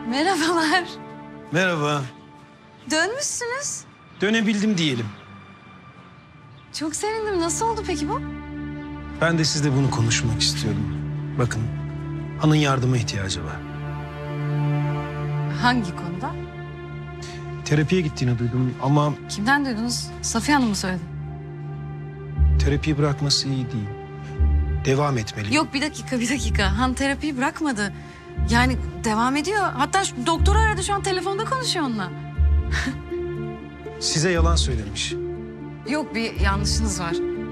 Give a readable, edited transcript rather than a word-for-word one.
Merhabalar. Merhaba. Dönmüşsünüz. Dönebildim diyelim. Çok sevindim. Nasıl oldu peki bu? Ben de sizle bunu konuşmak istiyordum. Bakın, Han'ın yardıma ihtiyacı var. Hangi konuda? Terapiye gittiğini duydum ama Kimden duydunuz? Safiye Hanım mı söyledi? terapiyi bırakması iyi değil. Devam etmeli. Yok bir dakika. Han terapiyi bırakmadı. Yani devam ediyor. Hatta doktoru aradı, şu an telefonda konuşuyor onunla. Size yalan söylemiş. Yok, bir yanlışınız var.